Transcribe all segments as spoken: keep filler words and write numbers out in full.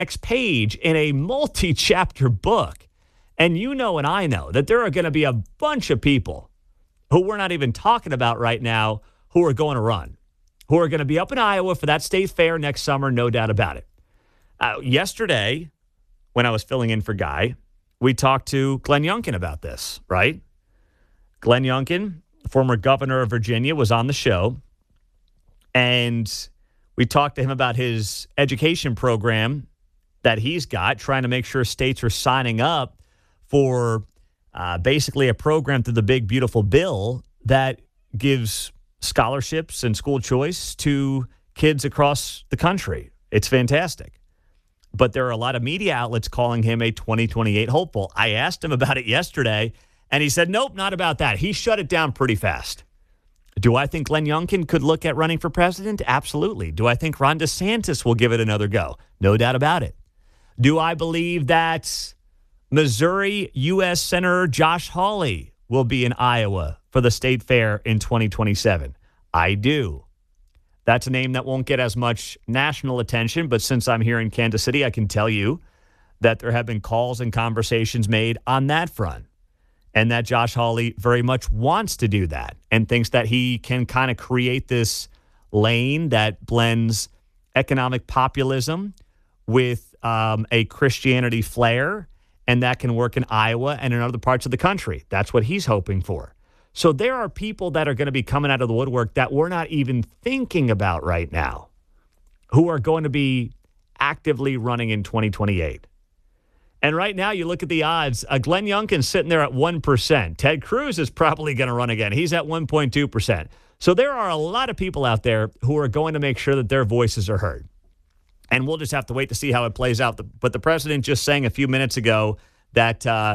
next page in a multi-chapter book. And you know and I know that there are going to be a bunch of people who we're not even talking about right now who are going to run, who are going to be up in Iowa for that state fair next summer, no doubt about it. Uh, yesterday, when I was filling in for Guy, we talked to Glenn Youngkin about this, right? Glenn Youngkin, former governor of Virginia, was on the show, and we talked to him about his education program that he's got, trying to make sure states are signing up for uh, basically a program through the Big Beautiful Bill that gives scholarships and school choice to kids across the country. It's fantastic. But there are a lot of media outlets calling him a twenty twenty-eight hopeful. I asked him about it yesterday, and he said, nope, not about that. He shut it down pretty fast. Do I think Glenn Youngkin could look at running for president? Absolutely. Do I think Ron DeSantis will give it another go? No doubt about it. Do I believe that Missouri U S Senator Josh Hawley will be in Iowa for the state fair in twenty twenty-seven? I do. That's a name that won't get as much national attention, but since I'm here in Kansas City, I can tell you that there have been calls and conversations made on that front, and that Josh Hawley very much wants to do that and thinks that he can kind of create this lane that blends economic populism with um, a Christianity flair, and that can work in Iowa and in other parts of the country. That's what he's hoping for. So there are people that are going to be coming out of the woodwork that we're not even thinking about right now who are going to be actively running in twenty twenty-eight. And right now, you look at the odds. Uh, Glenn Youngkin's sitting there at one percent. Ted Cruz is probably going to run again. He's at one point two percent. So there are a lot of people out there who are going to make sure that their voices are heard. And we'll just have to wait to see how it plays out. But the president just saying a few minutes ago that uh,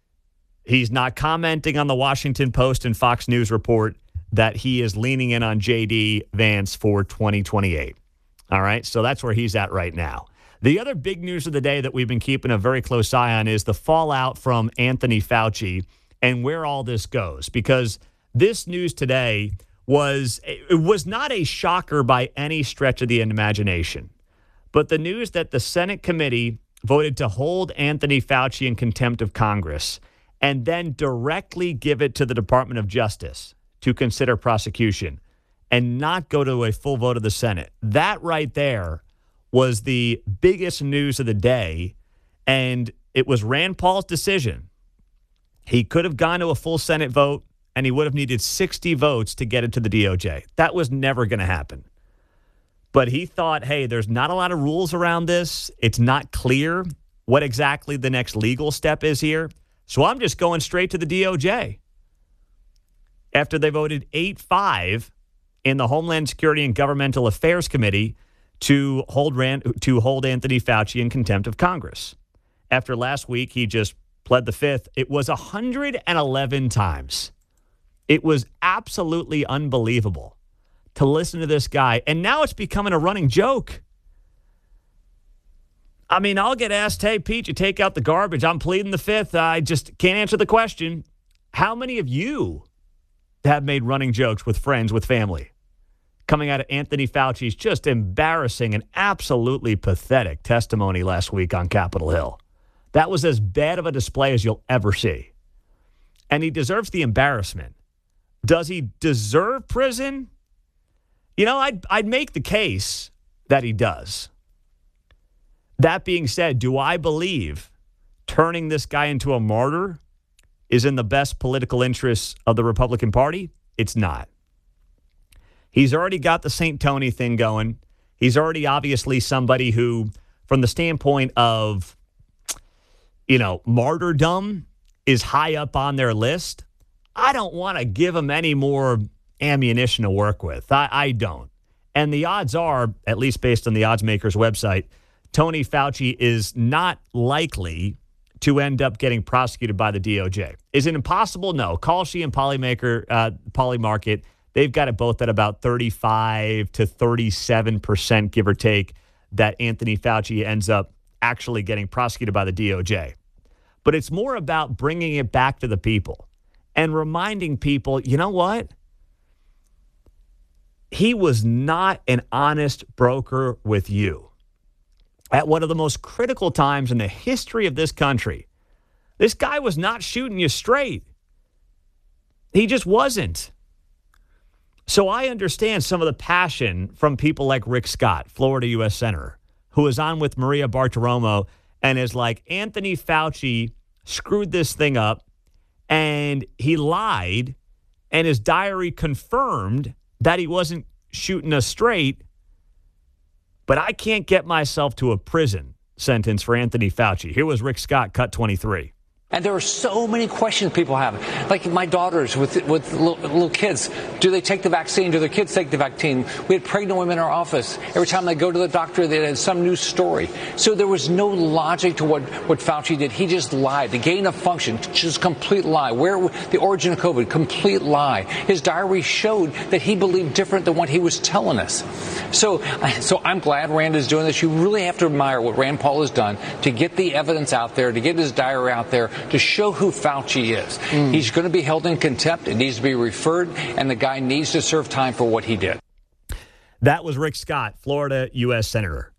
he's not commenting on the Washington Post and Fox News report that he is leaning in on J D Vance for twenty twenty-eight. All right, so that's where he's at right now. The other big news of the day that we've been keeping a very close eye on is the fallout from Anthony Fauci and where all this goes. Because this news today was, it was not a shocker by any stretch of the imagination. But the news that the Senate committee voted to hold Anthony Fauci in contempt of Congress and then directly give it to the Department of Justice to consider prosecution and not go to a full vote of the Senate. That right there was the biggest news of the day, and it was Rand Paul's decision. He could have gone to a full Senate vote, and he would have needed sixty votes to get it to the D O J. That was never going to happen. But he thought, hey, there's not a lot of rules around this. It's not clear what exactly the next legal step is here. So I'm just going straight to the D O J. After they voted eight five in the Homeland Security and Governmental Affairs Committee to hold Rand, to hold Anthony Fauci in contempt of Congress. After last week, he just pled the fifth. It was one hundred eleven times. It was absolutely unbelievable to listen to this guy. And now it's becoming a running joke. I mean, I'll get asked, hey, Pete, you take out the garbage. I'm pleading the fifth. I just can't answer the question. How many of you have made running jokes with friends, with family? Coming out of Anthony Fauci's just embarrassing and absolutely pathetic testimony last week on Capitol Hill. That was as bad of a display as you'll ever see. And he deserves the embarrassment. Does he deserve prison? You know, I'd, I'd make the case that he does. That being said, do I believe turning this guy into a martyr is in the best political interests of the Republican Party? It's not. He's already got the Saint Tony thing going. He's already obviously somebody who, from the standpoint of, you know, martyrdom, is high up on their list. I don't want to give him any more ammunition to work with. I, I don't. And the odds are, at least based on the odds maker's website, Tony Fauci is not likely to end up getting prosecuted by the D O J. Is it impossible? No. Kalshi and Polymaker, uh, Polymarket, they've got it both at about thirty-five to thirty-seven percent, give or take, that Anthony Fauci ends up actually getting prosecuted by the D O J. But it's more about bringing it back to the people and reminding people, you know what? He was not an honest broker with you. at one of the most critical times in the history of this country. This guy was not shooting you straight. He just wasn't. So I understand some of the passion from people like Rick Scott, Florida U S Senator, who is on with Maria Bartiromo and is like, Anthony Fauci screwed this thing up and he lied and his diary confirmed that he wasn't shooting us straight. But I can't get myself to a prison sentence for Anthony Fauci. Here was Rick Scott, cut twenty-three. And there are so many questions people have. Like my daughters with with little, little kids. Do they take the vaccine? Do their kids take the vaccine? We had pregnant women in our office. Every time they go to the doctor, they had some new story. So there was no logic to what, what Fauci did. He just lied. The gain of function, just complete lie. Where the origin of COVID, complete lie. His diary showed that he believed different than what he was telling us. So, so I'm glad Rand is doing this. You really have to admire what Rand Paul has done to get the evidence out there, to get his diary out there, to show who Fauci is. Mm. He's going to be held in contempt. It needs to be referred, and the guy needs to serve time for what he did. That was Rick Scott, Florida U S Senator.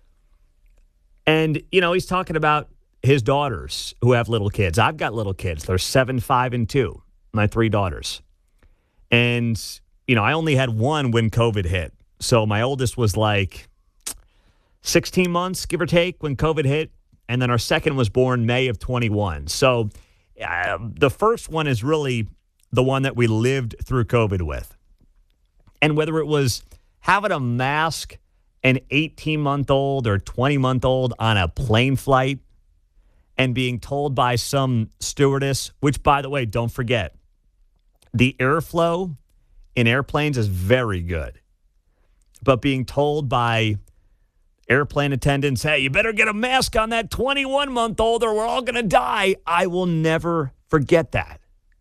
And, you know, he's talking about his daughters who have little kids. I've got little kids. They're seven, five, and two, my three daughters. And, you know, I only had one when COVID hit. So my oldest was like sixteen months, give or take, when COVID hit. And then our second was born May of twenty-one. So uh, the first one is really the one that we lived through COVID with. And whether it was having to mask an eighteen-month-old or twenty-month-old on a plane flight and being told by some stewardess, which, by the way, don't forget, the airflow in airplanes is very good. But being told by airplane attendants, hey, you better get a mask on that twenty-one-month-old or we're all going to die. I will never forget that.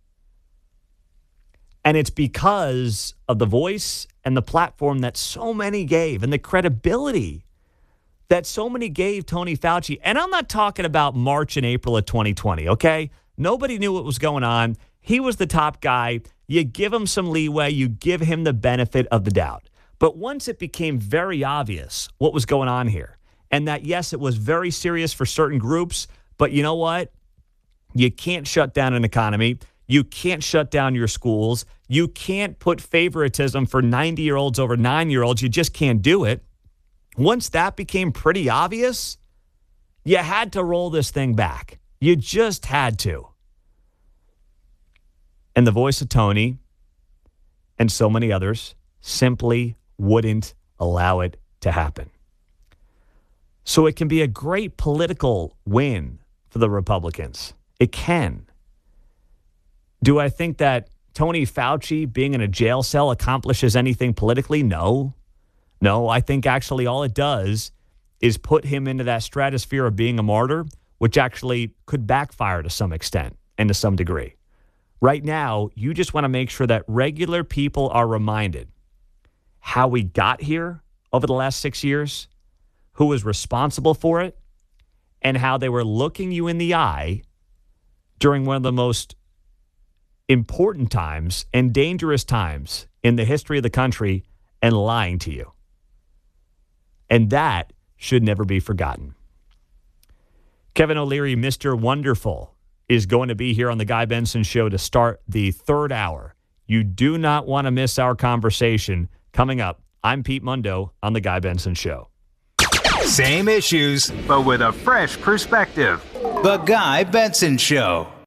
And it's because of the voice and the platform that so many gave and the credibility that so many gave Tony Fauci. And I'm not talking about March and April of twenty twenty, okay? Nobody knew what was going on. He was the top guy. You give him some leeway. You give him the benefit of the doubt. But once it became very obvious what was going on here, and that, yes, it was very serious for certain groups, but you know what? You can't shut down an economy. You can't shut down your schools. You can't put favoritism for ninety-year-olds over nine-year-olds. You just can't do it. Once that became pretty obvious, you had to roll this thing back. You just had to. And the voice of Tony and so many others simply wouldn't allow it to happen. So it can be a great political win for the Republicans. It can. Do I think that Tony Fauci being in a jail cell accomplishes anything politically? No. No, I think actually all it does is put him into that stratosphere of being a martyr, which actually could backfire to some extent and to some degree. Right now, you just want to make sure that regular people are reminded how we got here over the last six years, who was responsible for it, and how they were looking you in the eye during one of the most important times and dangerous times in the history of the country and lying to you. And that should never be forgotten. Kevin O'Leary, Mister Wonderful, is going to be here on the Guy Benson Show to start the third hour. You do not want to miss our conversation. Coming up, I'm Pete Mundo on The Guy Benson Show. Same issues, but with a fresh perspective. The Guy Benson Show.